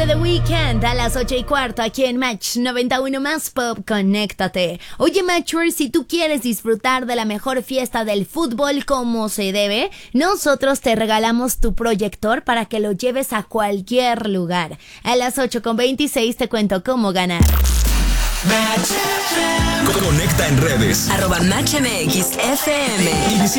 de The Weeknd a las 8:15 aquí en Match 91 más Pop. Conéctate. Oye, Matcher, si tú quieres disfrutar de la mejor fiesta del fútbol como se debe, nosotros te regalamos tu proyector para que lo lleves a cualquier lugar. A las 8:26 te cuento cómo ganar. Conecta en redes. @MatchMXFM.